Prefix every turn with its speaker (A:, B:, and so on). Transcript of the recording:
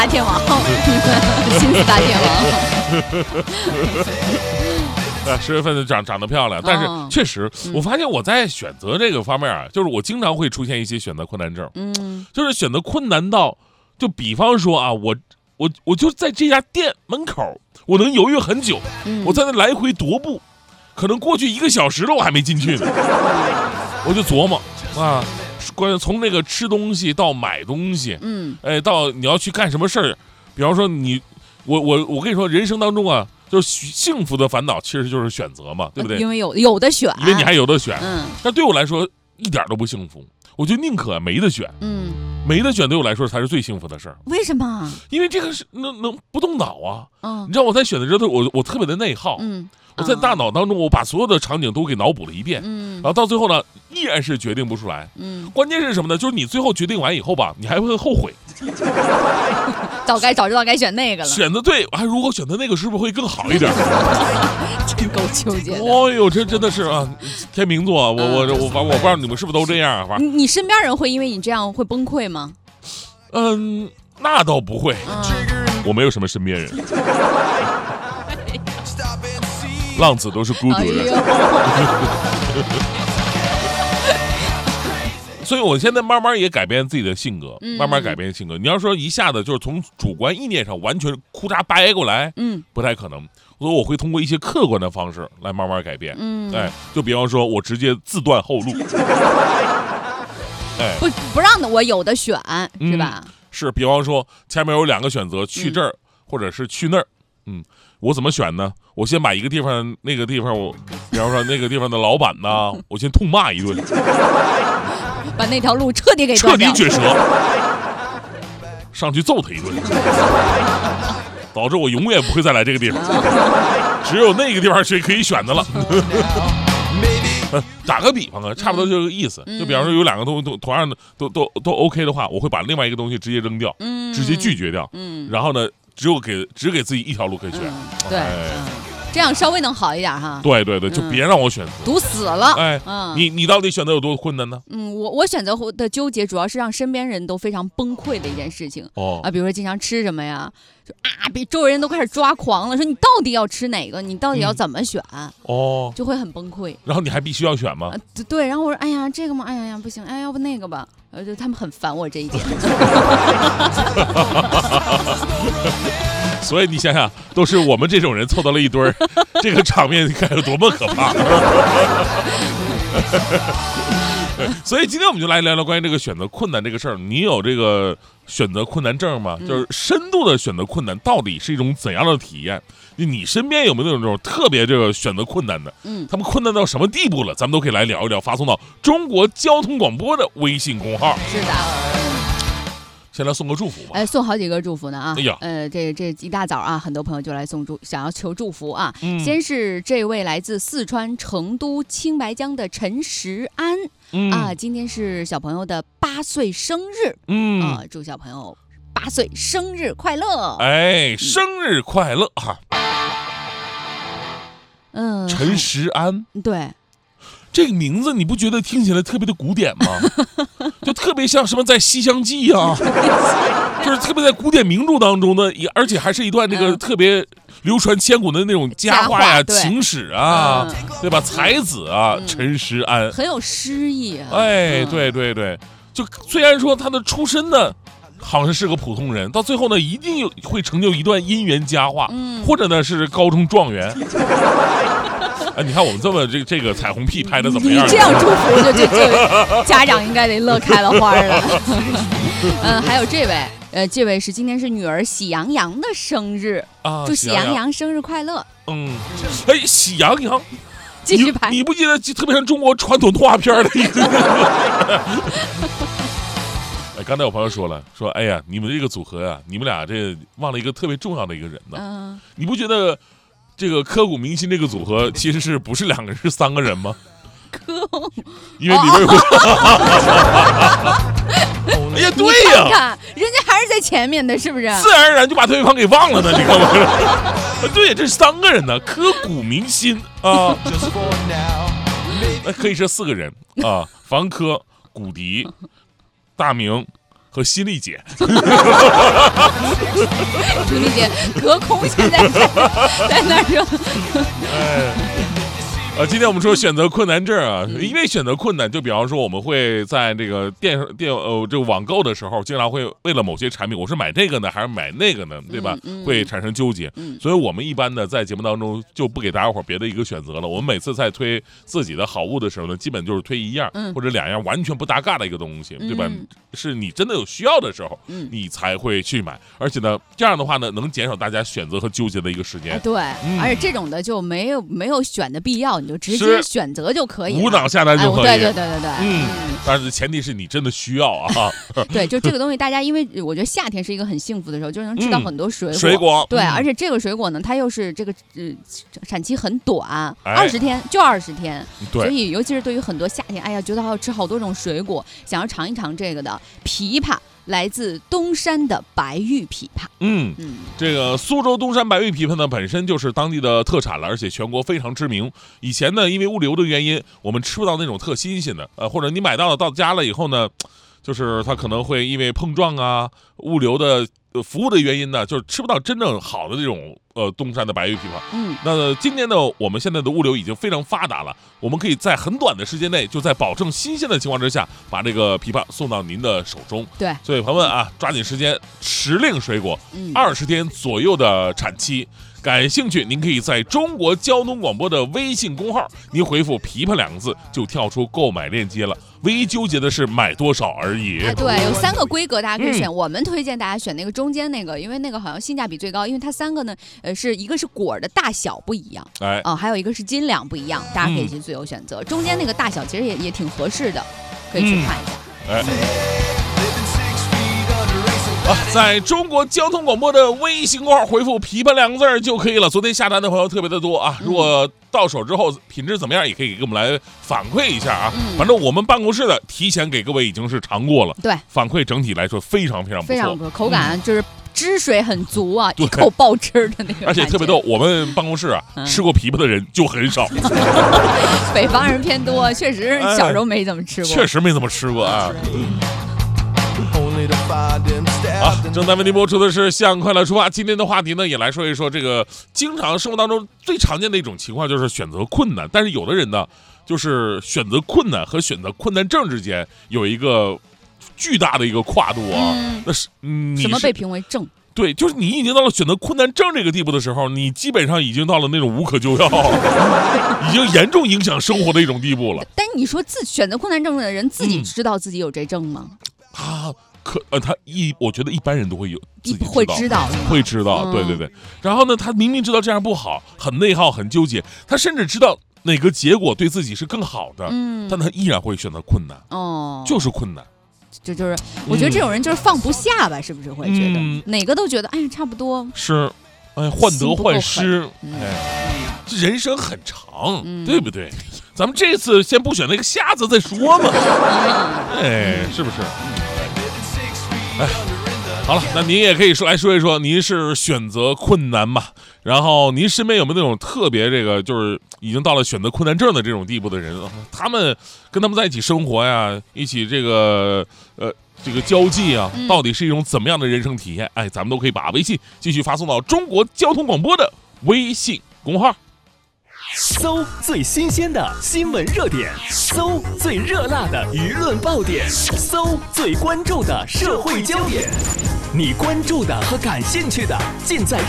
A: 大天王，心思大天王。
B: 10月份就长得漂亮，但是确实，我发现我在选择这个方面啊，就是我经常会出现一些选择困难症。就是选择困难到，就比方说啊，我就在这家店门口，我能犹豫很久，我在那来回踱步，可能过去1个小时了，我还没进去呢。我就琢磨啊，关于从那个吃东西到买东西，到你要去干什么事儿，比方说我跟你说，人生当中啊，就是幸福的烦恼其实就是选择嘛，对不对？
A: 因为有的选，
B: 因为你还有的选。但对我来说一点都不幸福，我就宁可没得选。没得选对我来说才是最幸福的事儿。
A: 为什么？
B: 因为这个是能不动脑啊。你知道我在选的时候，我特别的内耗。我在大脑当中，我把所有的场景都给脑补了一遍。然后到最后呢，依然是决定不出来。关键是什么呢？就是你最后决定完以后吧，你还会后悔。
A: 早知道该选那个了。
B: 选的对，如果选的那个是不是会更好一点？
A: 真够纠结的。
B: 哦呦，这真的是啊，天秤座，我不知道你们是不是都这样啊？
A: 你身边人会因为你这样会崩溃吗？
B: 那倒不会，我没有什么身边人。浪子都是孤独的。所以我现在慢慢也改变自己的性格，慢慢改变性格。你要说一下子就是从主观意念上完全哭嚓掰过来，不太可能。所以我会通过一些客观的方式来慢慢改变。就比方说我直接自断后路。
A: 不让的我有的选，是吧？
B: 是，比方说前面有2个选择，去这儿或者是去那儿。我怎么选呢？我先把一个地方，那个地方比方说那个地方的老板呢，我先痛骂一顿，
A: 把那条路彻底给断掉，
B: 彻底撅舌，上去揍他一顿，导致我永远不会再来这个地方，只有那个地方是可以选的了。打个比方啊，差不多就这个意思。就比方说有2个东西同样的都 OK 的话，我会把另外一个东西直接扔掉，直接拒绝掉。然后呢，只给自己一条路可以选。
A: 对，这样稍微能好一点哈。
B: 对，就别让我选择，
A: 堵死了。
B: 你到底选择有多困难呢？
A: 我选择的纠结主要是让身边人都非常崩溃的一件事情。比如说经常吃什么呀，就比周围人都开始抓狂了，说你到底要吃哪个？你到底要怎么选？就会很崩溃。
B: 然后你还必须要选吗？
A: 对，然后我说，哎呀，这个吗？哎呀不行，哎，要不那个吧。就他们很烦我这一点。
B: 所以你想想，都是我们这种人凑到了一堆儿，这个场面该有多么可怕！所以今天我们就来聊聊关于这个选择困难这个事儿。你有这个选择困难症吗？就是深度的选择困难到底是一种怎样的体验？你身边有没有那种特别这个选择困难的？他们困难到什么地步了？咱们都可以来聊一聊，发送到中国交通广播的微信公号。
A: 是的。
B: 先来送个祝福吧。
A: 送好几个祝福呢啊！
B: 哎呀，
A: 这一大早啊，很多朋友就来想要求祝福啊。先是这位来自四川成都青白江的陈石安今天是小朋友的8岁生日，祝小朋友8岁生日快乐！
B: 生日快乐哈！陈石安，
A: 对。
B: 这个名字你不觉得听起来特别的古典吗？就特别像什么在《西厢记》啊，就是特别在古典名著当中的，而且还是一段这个特别流传千古的那种佳话呀、情史啊，对吧？才子啊，陈石安
A: 很有诗意啊。
B: 对，就虽然说他的出身呢，好像是个普通人，到最后呢，一定会成就一段姻缘佳话，或者呢是高中状元。你看我们这么这个彩虹屁拍的怎么样？
A: 你这样祝福就家长应该得乐开了花了。还有这位，这位今天是女儿喜羊羊的生日祝喜羊羊生日快乐。
B: 喜羊羊，
A: 继续拍。
B: 你不记得特别像中国传统动画片的一个？刚才有朋友说，哎呀，你们这个组合呀，你们俩这忘了一个特别重要的一个人呢。你不觉得？这个刻骨铭心这个组合其实是不是2个人是3个人吗？因为里面有哎呀，对呀，
A: 看人家还是在前面的，是不是？
B: 自然而然就把对方给忘了呢，你看吗？对，这是3个人呢，刻骨铭心啊。可以是4个人啊，房科、古迪、大明和犀利姐。
A: 朱丽姐隔空现在在那说，
B: 今天我们说选择困难症啊，因为选择困难，就比方说我们会在这个这个网购的时候，经常会为了某些产品，我是买这个呢还是买那个呢，对吧？会产生纠结。所以我们一般呢在节目当中就不给大家伙别的一个选择了。我们每次在推自己的好物的时候呢，基本就是推一样或者两样完全不搭嘎的一个东西，对吧？是你真的有需要的时候，你才会去买。而且呢，这样的话呢，能减少大家选择和纠结的一个时间。
A: 对，而且这种的就没有选的必要。你就直接选择就可以了，
B: 无脑下单就可以。
A: 对，
B: 但是前提是你真的需要啊。
A: 对，就这个东西，大家因为我觉得夏天是一个很幸福的时候，就是能吃到很多水
B: 果。
A: 对，而且这个水果呢，它又是这个产期很短，20天就20天。所以尤其是对于很多夏天，哎呀，觉得要吃好多种水果，想要尝一尝这个的枇杷。来自东山的白玉枇杷，
B: 这个苏州东山白玉枇杷呢，本身就是当地的特产了，而且全国非常知名。以前呢，因为物流的原因，我们吃不到那种特新鲜的，或者你买到家了以后呢，就是它可能会因为碰撞啊、物流的服务的原因呢，就是吃不到真正好的这种东山的白玉枇杷。那今年呢，我们现在的物流已经非常发达了，我们可以在很短的时间内，就在保证新鲜的情况之下，把这个枇杷送到您的手中。
A: 对，
B: 所以朋友们啊，抓紧时间，时令水果，20天左右的产期。感兴趣，您可以在中国交通广播的微信公号，您回复枇杷2个字，就跳出购买链接了。唯一纠结的是买多少而已。
A: 对，有3个规格大家可以选，我们推荐大家选那个中间那个，因为那个好像性价比最高，因为它3个呢，是一个是果的大小不一样，还有一个是斤两不一样，大家可以去自由选择。中间那个大小其实也挺合适的，可以去看一下。
B: 在中国交通广播的微信公号回复枇杷2个字就可以了。昨天下单的朋友特别的多啊，如果到手之后品质怎么样，也可以给我们来反馈一下啊。反正我们办公室的提前给各位已经是尝过了，对，反馈整体来说非常非常不错，
A: 非常不错，口感就是汁水很足啊，一口爆汁的那个，
B: 而且特别逗。我们办公室啊，吃过枇杷的人就很少，
A: 北方人偏多，确实小时候没怎么吃过，
B: 确实没怎么吃过啊。正在为您播出的是《向快乐出发》。今天的话题呢，也来说一说这个经常生活当中最常见的一种情况，就是选择困难。但是有的人呢，就是选择困难和选择困难症之间有一个巨大的一个跨度啊。那是
A: 什么被评为症？
B: 对，就是你已经到了选择困难症这个地步的时候，你基本上已经到了那种无可救药，已经严重影响生活的一种地步了。
A: 但你说选择困难症的人自己知道自己有这症吗？
B: 我觉得一般人都会有自己
A: 会知道，
B: 对。然后呢，他明明知道这样不好，很内耗，很纠结，他甚至知道哪个结果对自己是更好的，但他依然会选择困难，就是困难。
A: 就是我觉得这种人就是放不下吧，是不是会觉得哪个都觉得哎呀差不多
B: 是，患得患失，人生很长，对不对？咱们这次先不选那个瞎子再说嘛，是不是？好了，那您也可以来说一说，您是选择困难嘛？然后您身边有没有那种特别这个就是已经到了选择困难症的这种地步的人？他们跟他们在一起生活呀，一起这个交际啊，到底是一种怎么样的人生体验？咱们都可以把微信继续发送到中国交通广播的微信公号。
C: 搜最新鲜的新闻热点，搜最热辣的舆论爆点，搜最关注的社会焦点，你关注的和感兴趣的尽在